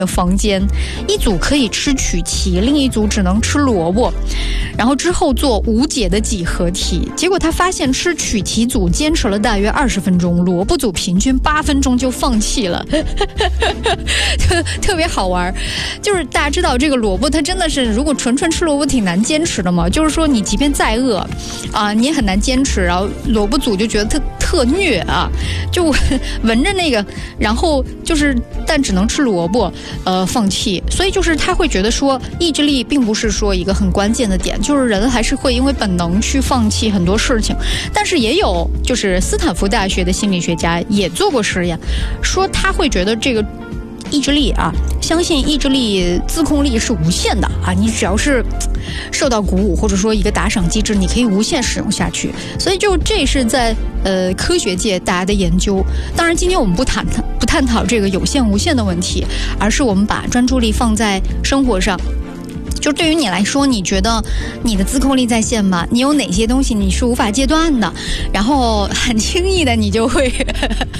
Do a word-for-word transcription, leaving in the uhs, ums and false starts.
房间，一组可以吃曲奇，另一组只能吃萝卜，然后之后做无解的几何题。结果他发现吃曲奇组坚持了大约二十分钟，萝卜组平均八分钟就放弃了，特特别好玩。就是大家知道这个萝卜，它真的是如果纯纯吃萝卜挺难坚持的嘛，就是说你即便再饿啊，你也很难坚持。然后萝卜组就觉得特特虐啊，就闻着那个，然后就是但只能吃萝卜。呃，放弃，所以就是他会觉得说，意志力并不是说一个很关键的点，就是人还是会因为本能去放弃很多事情。但是也有就是斯坦福大学的心理学家也做过实验，说他会觉得这个意志力啊，相信意志力自控力是无限的啊，你只要是受到鼓舞，或者说一个打赏机制，你可以无限使用下去。所以就这是在呃科学界大家的研究。当然今天我们不谈不探讨这个有限无限的问题，而是我们把专注力放在生活上。就对于你来说，你觉得你的自控力在线吗？你有哪些东西你是无法戒断的？然后很轻易的你就会